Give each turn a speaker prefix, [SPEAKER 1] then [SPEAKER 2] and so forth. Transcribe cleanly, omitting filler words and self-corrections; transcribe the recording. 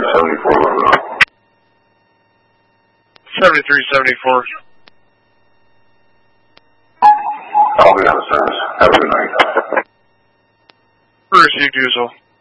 [SPEAKER 1] 7374.
[SPEAKER 2] 7374.
[SPEAKER 1] I'll be out of service. Have a good night.
[SPEAKER 2] Received, Usual.